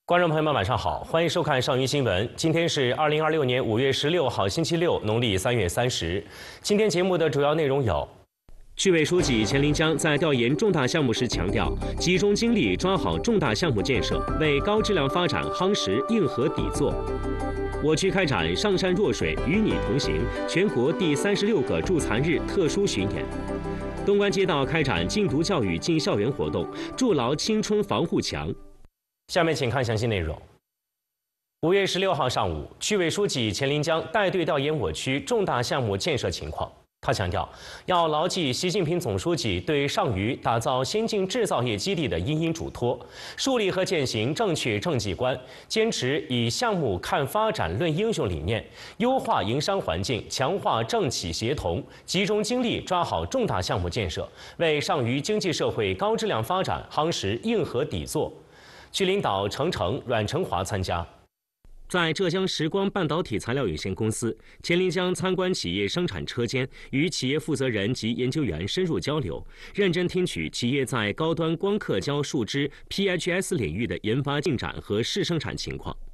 观众朋友们，晚上好，欢迎收看上虞新闻。今天是2026年5月16号，星期六，农历3月30。今天节目的主要内容有：区委书记钱林江在调研重大项目时强调，集中精力抓好重大项目建设，为高质量发展夯实硬核底座。我区开展上善若水，与你同行全国第36个助残日特殊巡演。东关街道开展禁毒教育进校园活动，筑牢青春防护墙。下面请看详细内容。5月16号上午，区委书记钱林江带队调研我区重大项目建设情况。他强调，要牢记习近平总书记对上虞打造先进制造业基地的殷殷嘱托，树立和践行正确政绩观，坚持以项目看发展论英雄理念，优化营商环境，强化政企协同，集中精力抓好重大项目建设，为上虞经济社会高质量发展夯实硬核底座。区领导程程、阮成华参加。在浙江时光半导体材料有限公司，钱林江参观企业生产车间，与企业负责人及研究员深入交流，认真听取企业在高端光刻胶树脂 PHS 领域的研发进展和试生产情况。